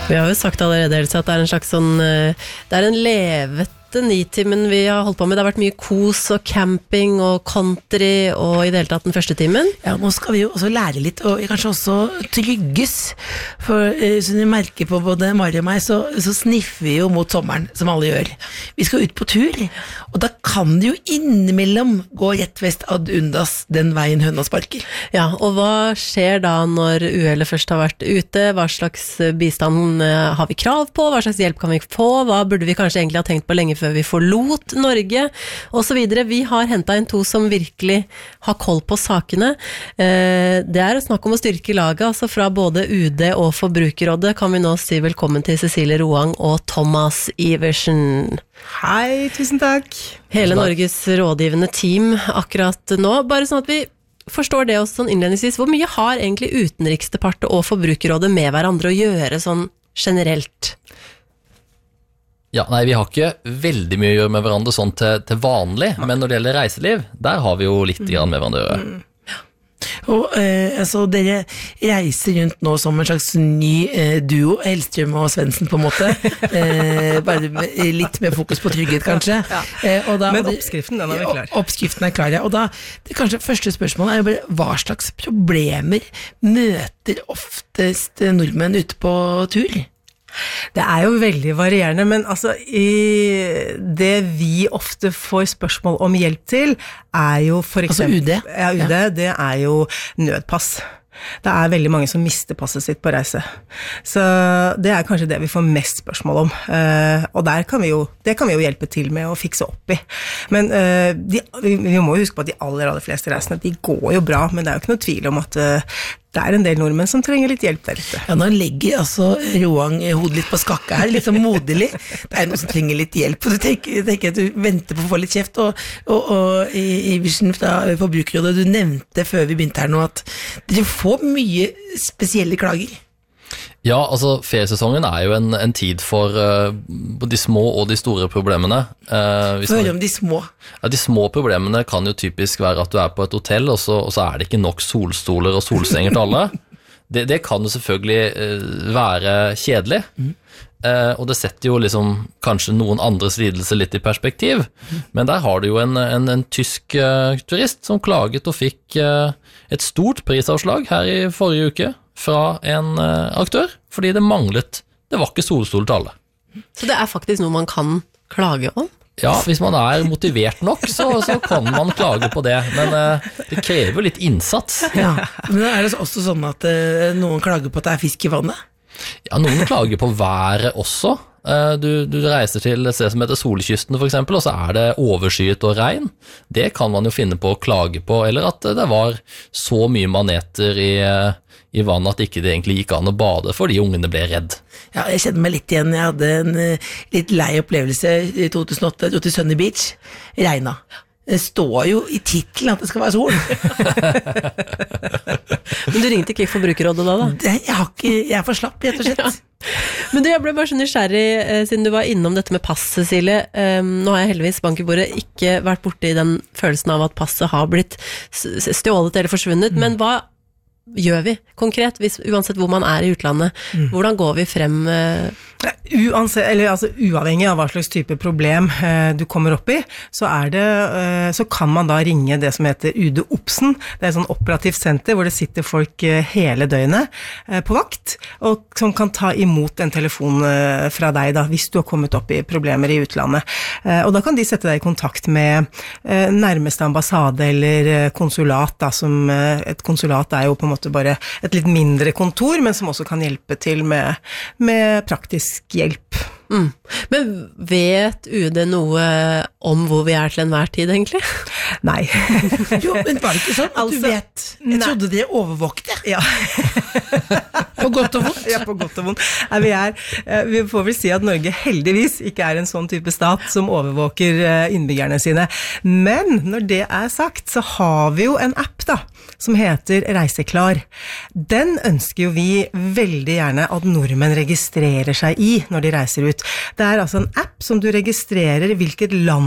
Vi har jo sagt allerede, Else, at det en slags sånn, det en levet nitimen vi har holdt på med. Det har vært mye kos og camping og country og i det hele tatt den første timen. Ja, nå skal vi jo også lære litt, og kanskje også trygges. For som du merker på både Mari og meg, så sniffer vi jo mot sommeren, som alle gjør. Vi skal ut på tur, og da kan det jo innimellom gå rett vest ad undas den veien høna sparker. Ja, og hva skjer da når uhellet først har vært ute? Hva slags bistand har vi krav på? Hva slags hjelp kan vi få? Hva burde vi kanskje egentlig ha tenkt på lenge før vi forlot Norge, og så videre. Vi har hentet inn to som virkelig har koll på sakene. Det snakk om å styrke laget, altså fra både UD og Forbrukerrådet kan vi nå si velkommen til Cecilie Roang og Thomas Iversen. Hei, tusen takk. Hele Norges rådgivende team akkurat nå, bare sånn at vi forstår det også sånn innledningsvis. Hvor mye har egentlig Utenriksdepartementet og Forbrukerrådet med hverandre å gjøre sånn generelt? Ja, nei, vi har ikke veldig mye å gjøre med hverandre sånn til vanlig, men når det gjelder reiseliv, der har vi jo litt grann med hverandre å gjøre. Og altså, dere reiser rundt nå som en slags ny duo, Hellstrøm og Svendsen på en måte, bare med litt mer fokus på trygghet kanskje. Men oppskriften, den vi klar. Oppskriften klar, ja. Og da, det kanskje første spørsmålet jo bare, hva slags problemer møter oftest nordmenn ute på tur? Det jo veldig varierende, men altså det vi ofte får spørsmål om hjelp til jo for eksempel UD? Ja, UD, det jo nødpass. Det veldig mange som mister passet sitt på reise. Så det kanskje det vi får mest spørsmål om. Og det kan vi jo hjelpe til med å fikse opp i. Men vi må jo huske på at de aller fleste reisene, de går jo bra, men det jo ikke noe tvil om at det en del nordmenn som trenger litt hjelp der ute. Ja, nå legger altså Roang hodet litt på skakka her, litt sånn moderlig. Det noen som trenger litt hjelp, og du tenker at du venter på å få litt kjeft, og Iversen fra Forbrukerrådet, du nevnte før vi begynte her nå at dere får mye spesielle klager. Ja, altså feriesesongen jo en tid for de små og de store problemene. Hør om de små. Ja, de små problemene kan jo typisk være at du på et hotell, og så det ikke nok solstoler og solsenger til alle. Det kan jo selvfølgelig være kjedelig, og det setter jo liksom kanskje noen andres lidelse litt i perspektiv, men der har du jo en tysk turist som klaget og fikk et stort prisavslag her i forrige uke, fra en aktør, fordi det var ikke solstol til alle. Så det faktisk noe man kan klage om? Ja, hvis man motivert nok, så kan man klage på det, men det krever litt innsats. Ja, men det også sånn at noen klager på at det fisk i vannet? Ja, noen klager på været også. Du reiser til et sted som heter Solkysten for eksempel, og så det overskyet og regn. Det kan man jo finne på å klage på, eller at det var så mye maneter i vannet at ikke det egentlig gikk an å bade fordi ungene ble redd. Ja, jeg kjenner meg litt igjen. Jeg hadde en litt lei opplevelse i 2008, jeg dro til Sunny Beach. Regna. Det står jo i titelen at det skal være sol. Men du ringte ikke Forbrukerrådet da? Jeg for slapp, rett og slett. Ja. Men jeg ble bare så nysgjerrig, siden du var innom dette med pass, Cecilie. Nå har jeg heldigvis bank i bordet ikke vært borte i den følelsen av at passet har blitt stjålet eller forsvunnet, men hva gjør vi konkret, uansett hvor man i utlandet? Hvordan går vi frem? Uavhengig av hva slags type problem du kommer opp i, så kan man da ringe det som heter UD Obsen. Det et sånn operativt senter hvor det sitter folk hele døgnet på vakt, og som kan ta imot en telefon fra deg da, hvis du har kommet opp i problemer i utlandet. Og da kan de sette deg i kontakt med nærmeste ambassade eller konsulat da, som et konsulat jo på en måte bare et litt mindre kontor, men som også kan hjelpe til med praktisk hjelp. Men vet UD noe om hvor vi til enhver tid, egentlig? Nei. Jo, men var det ikke sånn at du vet? Jeg trodde det overvåkte. Ja. På godt og vondt. Ja, på godt og vondt. Vi får vel si at Norge heldigvis ikke en sånn type stat som overvåker innbyggerne sine. Men når det sagt, så har vi jo en app da, som heter Reiseklar. Den ønsker jo vi veldig gjerne at nordmenn registrerer seg i når de reiser ut. Det altså en app som du registrerer hvilket land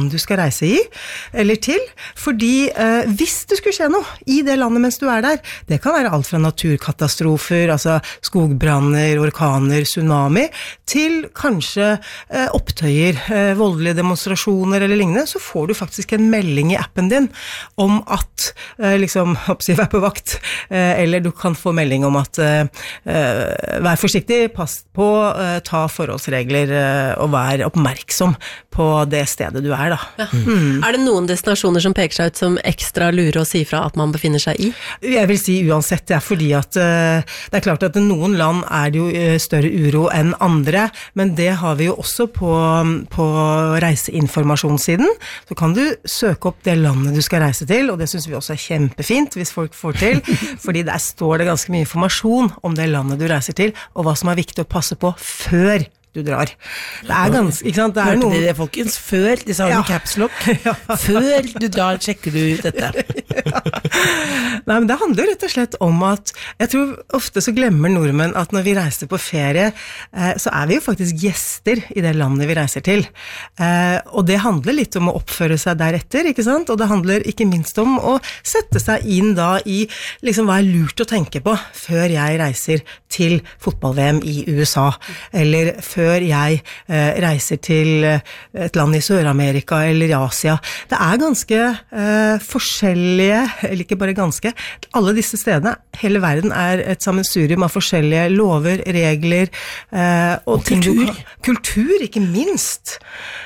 land du skal reise i, eller til, fordi hvis det skulle skje noe i det landet mens du der, det kan være alt fra naturkatastrofer, altså skogbranner, orkaner, tsunami, til kanskje opptøyer, voldelige demonstrasjoner eller lignende, så får du faktisk en melding i appen din om at, vær på vakt, eller du kan få melding om at vær forsiktig, pass på, ta forholdsregler og vær oppmerksom på det stedet du da. Ja. Er det noen destinasjoner som peker seg ut som ekstra lure å si fra at man befinner seg i? Jeg vil si uansett, fordi at det klart at i noen land det jo større uro enn andre, men det har vi jo også på reiseinformasjonssiden. Så kan du søke opp det landet du skal reise til, og det synes vi også kjempefint hvis folk får til, fordi der står det ganske mye informasjon om det landet du reiser til, og hva som viktig å passe på før du drar. Det ganske, ikke sant? Det hørte dere, folkens? Før, de sa med caps lock. Før du drar, sjekker du dette. Nei, men det handler rett og slett om at jeg tror ofte så glemmer nordmenn at når vi reiser på ferie, så vi jo faktisk gjester i det landet vi reiser til. Og det handler litt om å oppføre seg deretter, ikke sant? Og det handler ikke minst om å sette seg inn da i hva lurt å tenke på før jeg reiser til fotball-VM i USA, eller før jeg reiser til et land i Sør-Amerika eller i Asia. Det ganske forskjellige, eller ikke bare ganske, alle disse stedene, hele verden et sammensurium av forskjellige lover, regler, og kultur. Kultur, ikke minst.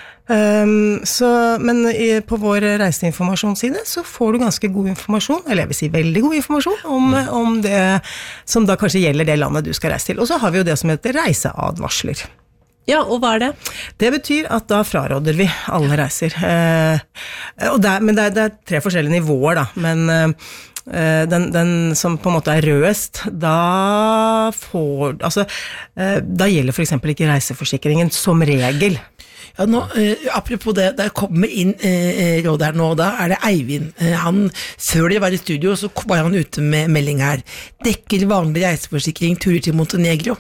Men på vår reiseinformasjonsside så får du ganske god informasjon, eller jeg vil si veldig god informasjon om det som da kanskje gjelder det landet du skal reise til. Og så har vi jo det som heter reiseadvarsler. Ja, og hva det? Det betyr at da fraråder vi alle reiser. Men det 3 forskjellige nivåer da, men den som på en måte rødest, da gjelder for eksempel ikke reiseforsikringen som regel. Ja, nå, apropos det, der kommer inn råd her nå, da det Eivind. Han, før det var i studio, så var han ute med melding her. Dekker vanlig reiseforsikring turer til Montenegro?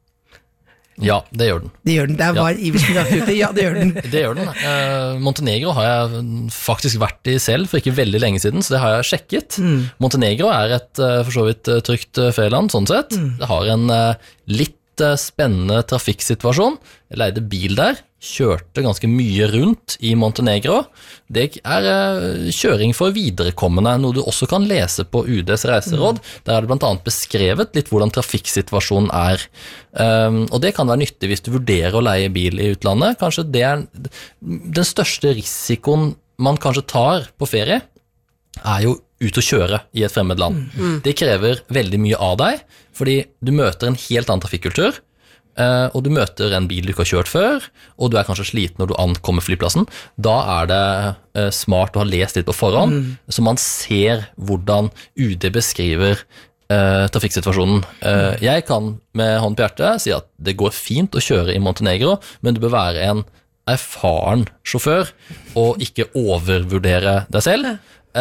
Ja, det gjør den. Det gjør den, der var Iversen rakt ute, ja, det gjør den. Det gjør den. Montenegro har jeg faktisk vært i selv for ikke veldig lenge siden, så det har jeg sjekket. Montenegro et for så vidt trygt ferieland, sånn sett. Det har en litt spennende trafikksituasjon. Jeg leide bil der, kjørte ganske mye rundt i Montenegro. Det kjøring for viderekommende, noe du også kan lese på UDs reiseråd. Der det blant annet beskrevet litt hvordan trafikksituasjonen og det kan være nyttig hvis du vurderer å leie bil i utlandet. Kanskje det den største risikoen man kanskje tar på ferie, jo ut å kjøre i et fremmed land. Det krever veldig mye av deg, fordi du møter en helt annen trafikkultur, og du møter en bil du ikke har kjørt før, og du kanskje sliten når du ankommer flyplassen. Da det smart å ha lest litt på forhånd, så man ser hvordan UD beskriver trafikksituasjonen. Jeg kan med hånd på hjertet si at det går fint å kjøre i Montenegro, men du bør være en erfaren sjåfør, og ikke overvurdere deg selv,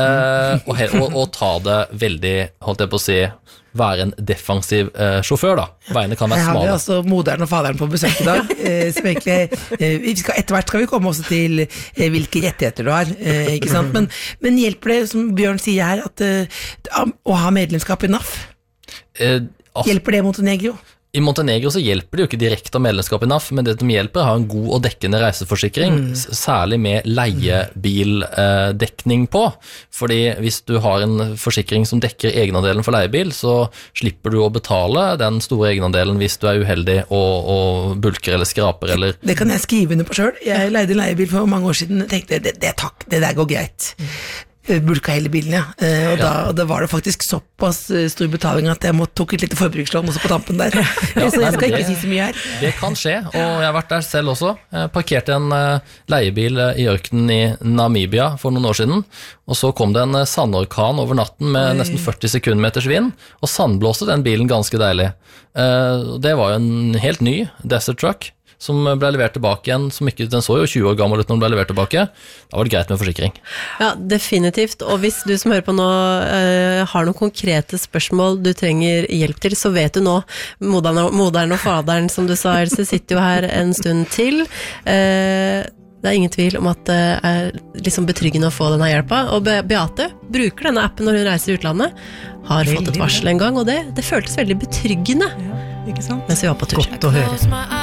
og ta det veldig, holdt jeg på å si, være en defensiv sjåfør da. Veiene kan være smale. Her har vi altså moderen og faderen på besøk i dag, som egentlig, etter hvert skal vi komme også til hvilke rettigheter du har, ikke sant? Men hjelper det, som Bjørn sier her, å ha medlemskap i NAF? Hjelper det Montenegro? I Montenegro så hjelper det jo ikke direkte av medlemskap i NAF, men det som hjelper å ha en god og dekkende reiseforsikring, særlig med leiebildekning på. Fordi hvis du har en forsikring som dekker egenandelen for leiebil, så slipper du å betale den store egenandelen hvis du uheldig og bulker eller skraper. Eller det kan jeg skrive under på selv. Jeg leide en leiebil for mange år siden og tenkte, takk, det der går greit. Bulka hele bilen, ja. Og da var det faktisk såpass stor betaling at jeg tok et lite forbrukslån også på tampen der. Så jeg skal ikke si så mye her. Det kan skje, og jeg har vært der selv også. Jeg parkerte en leiebil i ørkenen i Namibia for noen år siden, og så kom det en sandorkan over natten med nesten 40 sekundmeters vind, og sandblåste den bilen ganske deilig. Det var jo en helt ny desert truck, som ble levert tilbake igjen, den så jo 20 år gammel ut når den ble levert tilbake. Da var det greit med forsikring. Ja, definitivt. Og hvis du som hører på nå har noen konkrete spørsmål du trenger hjelp til, så vet du nå, moderen og faderen, som du sa, Else, sitter jo her en stund til. Det ingen tvil om at det liksom betryggende å få denne hjelpa, og Beate bruker denne appen når hun reiser i utlandet, har fått et varsel en gang, og det føltes veldig betryggende ikke sant? mens vi var på tur. Godt å høre.